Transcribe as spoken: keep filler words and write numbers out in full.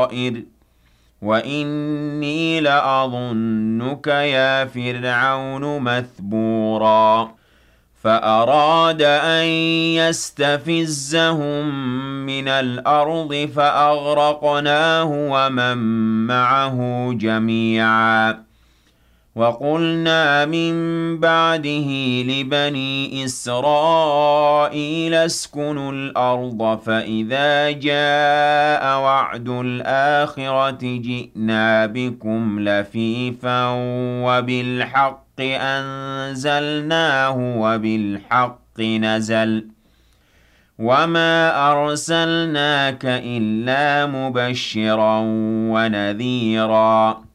السرائر وإني لأظنك يا فرعون مثبورا فأراد أن يستفزهم من الأرض فأغرقناه ومن معه جميعا وقلنا من بعده لبني إسرائيل اسكنوا الأرض فإذا جاء وعد الآخرة جئنا بكم لفيفا وبالحق أنزلناه وبالحق نزل وما أرسلناك إلا مبشرا ونذيرا